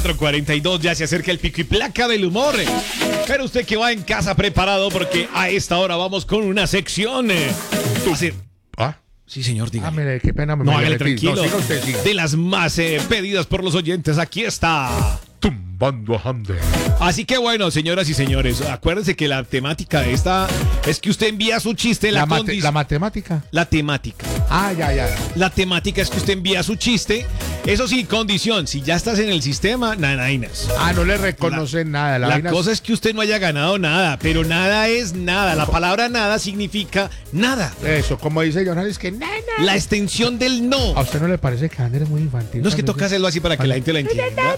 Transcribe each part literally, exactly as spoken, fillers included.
cuatro cuarenta y dos, ya se acerca el pico y placa del humor. Pero usted que va en casa preparado porque a esta hora vamos con una sección. Así, ¿Ah? sí, señor, diga. Ah, mire, qué pena. Me No, me hágale metí. tranquilo. No, siga usted, siga. De las más eh, pedidas por los oyentes, aquí está. Tumbando a Hander. Así que bueno, señoras y señores, acuérdense que la temática de esta es que usted envía su chiste, la, La, mate- condi- la matemática. la temática. Ah, ya, ya. La temática es que usted envía su chiste. Eso sí, condición, si ya estás en el sistema, nanainas. Ah, no le reconocen nada. La, La vaina- cosa es que usted no haya ganado nada, pero nada es nada. La palabra nada significa nada. Eso, como dice Jonas, es que nada. La extensión del no. ¿A usted no le parece que Hander es muy infantil? No es que toca hacerlo así para que la gente la entienda.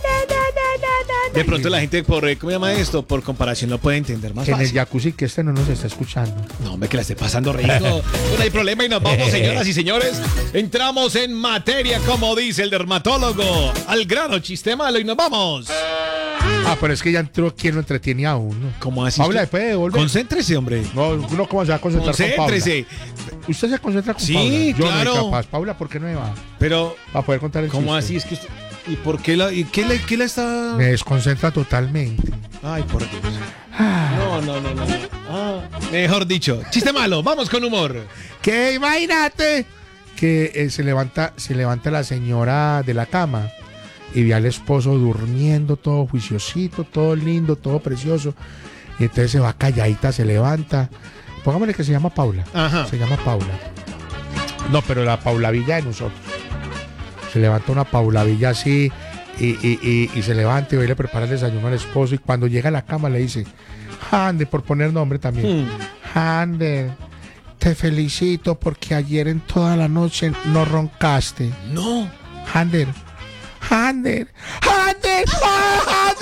De pronto la gente por, eh, ¿cómo se llama esto? Por comparación lo puede entender más Que en el fácil. jacuzzi que este no nos está escuchando. No, hombre, que la esté pasando rico. No hay problema y nos vamos, señoras y señores. Entramos en materia, como dice el dermatólogo. Al grano, chiste malo y nos vamos. Ah, pero es que ya entró quien lo entretiene a uno. ¿Cómo así? Paula, usted? después de volver. Concéntrese, hombre. No, uno cómo se va a concentrar con Paula. Concéntrese. ¿Usted se concentra con Sí, Paula? Yo claro. no soy capaz. Paula, ¿por qué no me va? Pero, Va a poder contar el ¿cómo chiste. así? Es que usted... ¿Y por qué la, y qué le, qué le está...? Me desconcentra totalmente. Ay, por Dios. No, no, no, no. Ah, mejor dicho. Chiste malo, vamos con humor. Que imagínate que eh, se levanta, se levanta la señora de la cama y ve al esposo durmiendo todo juiciosito, todo lindo, todo precioso. Y entonces se va calladita, se levanta. Pongámosle que se llama Paula. Ajá. Se llama Paula. No, pero la Paula Villa de nosotros. Se levanta una Paula Villa así y, y, y, y se levanta y va y le prepara el desayuno al esposo. Y cuando llega a la cama le dice, Hander, por poner nombre también. Hmm. Hander, te felicito porque ayer en toda la noche no roncaste. No. Hander, Hander, Hander, ¡ah,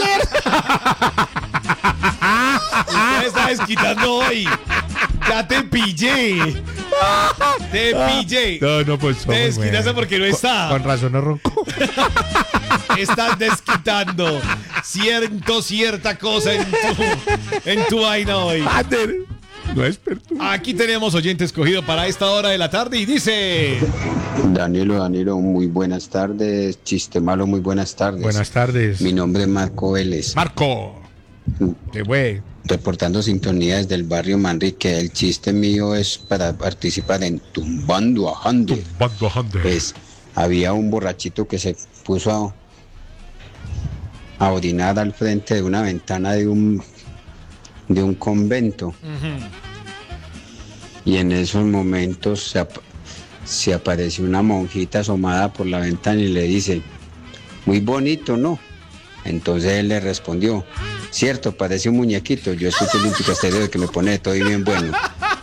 Hander! Usted está desquitando hoy. Ya te pillé. Te pillé. No, no, pues. Te desquitaste porque no está. Con, con razón no roncó. Estás desquitando. Siento cierta cosa en tu, en tu vaina hoy. Hander, no es perturbado. Aquí tenemos oyente escogido para esta hora de la tarde y dice... Danilo, Danilo, muy buenas tardes. Chiste malo, muy buenas tardes. Buenas tardes. Mi nombre es Marco Vélez, Marco. Qué güey. reportando sintonía desde el barrio Manrique. El chiste mío es para participar en Tumbando a Hander. Tumbando a Hander. Pues había un borrachito que se puso a, a orinar al frente de una ventana de un, de un convento. Y en esos momentos se, ap- se apareció una monjita asomada por la ventana y le dice, muy bonito, ¿no? Entonces él le respondió, cierto, parece un muñequito, yo escucho el Olímpico Estéreo que me pone de todo y bien bueno.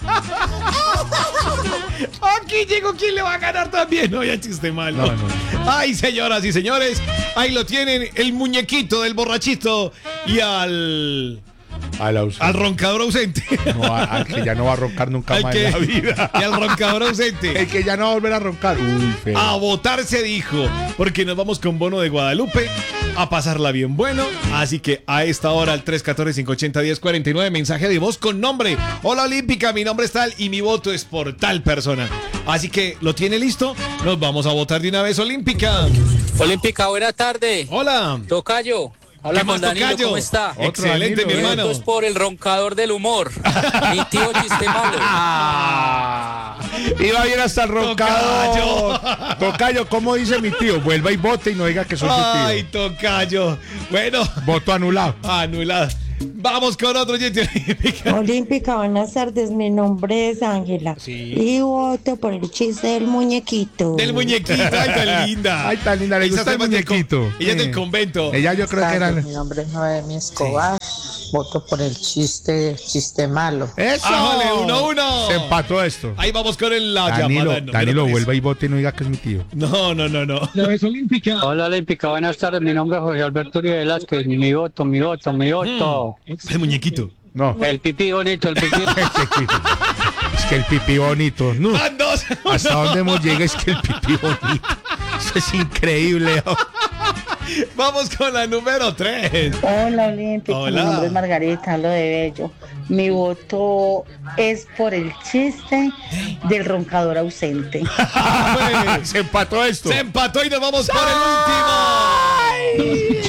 Aquí llegó quien le va a ganar también. No, ya chiste malo. No, no. Ay, señoras y señores, ahí lo tienen, el muñequito del borrachito y al... A la ausente. al roncador ausente. No, a- al que ya no va a roncar nunca Al más que- en la vida. Y al roncador ausente. El que ya no va a volver a roncar. Uy, feo. A votar se dijo, porque nos vamos con Bono de Guadalupe a pasarla bien bueno. Así que a esta hora al tres uno cuatro, cinco ocho cero, uno cero cuatro nueve, mensaje de voz con nombre. Hola Olímpica, mi nombre es tal y mi voto es por tal persona. Así que, ¿lo tiene listo? Nos vamos a votar de una vez, Olímpica. Olímpica, buena tarde. Hola. Tocayo. Habla ¿Qué más, con Danilo, tocayo? ¿cómo está? Otro Excelente, Danilo, mi ¿eh? hermano. Esto es por el roncador del humor. Mi tío chiste malo. Ah, iba bien hasta el roncador. Tocayo, ¿cómo dice mi tío? Vuelva y vote y no diga que soy Ay, su tío. tocayo. Bueno, Voto anulado. anulada. Vamos con otro oyente Olímpica. Olímpica, buenas tardes, mi nombre es Ángela Sí. y voto por el chiste del muñequito. Del muñequito, ay, tan linda. Ay, tan linda, le Esa gusta el se llama del con- muñequito. Ella es del Sí. convento. Ella yo creo que era... Mi nombre es Noemi Escobar. Voto por el chiste, chiste malo. ¡Eso! ¡Ájale, uno, uno! Se empató esto. Ahí vamos con el, la Danilo, llamada. número Danilo, tres. vuelva y vote y no diga que es mi tío. No, no, no, no. Hola Olímpica, buenas tardes, mi nombre es José Alberto Uribe Velázquez, mi voto, mi voto, mi voto. El muñequito. No. El pipí bonito, el pipí. Es que el pipí bonito. No. ¡Van dos! Hasta dónde hemos llegado es que el pipí bonito. Eso es increíble. Vamos con la número tres. Hola, Olímpica, Hola. mi nombre es Margarita, hablo de Bello. Mi voto es por el chiste del roncador ausente. Se empató esto. Se empató y nos vamos por el último.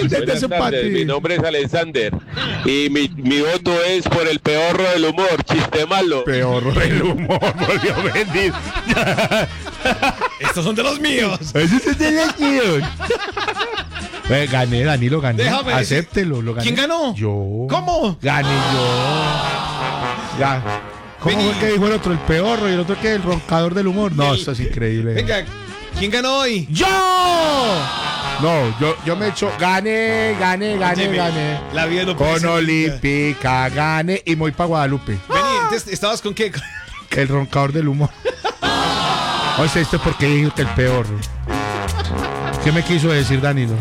Buenas tardes, mi nombre es Alexander y mi, mi voto es por el peorro del humor, chiste malo. Peorro del humor, por Dios bendito. Estos son de los míos. Esos son de los míos. Eh, gané, Danilo, gané. Déjame Acéptelo, lo gané. ¿Quién ganó? Yo. ¿Cómo? Gané yo. Ya. ¿Cómo Vení. fue que dijo el otro? ¿El peorro y el otro que el roncador del humor? No, El- esto es increíble. Venga, ¿quién ganó hoy? ¡Yo! No, yo, yo me echo. Gané, gané, gané, Óyeme, gané. La vida no puede Con ser Olímpica, gané y me voy para Guadalupe. Vení, entonces, ¿estabas con qué? El roncador del humor. Oye, esto es porque dijo que el peor. ¿Qué me quiso decir Danilo?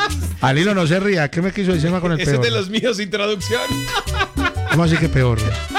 Danilo, no se ría. ¿Qué me quiso decir más con el Ese peor? es de los míos sin traducción. ¿Cómo así que peor?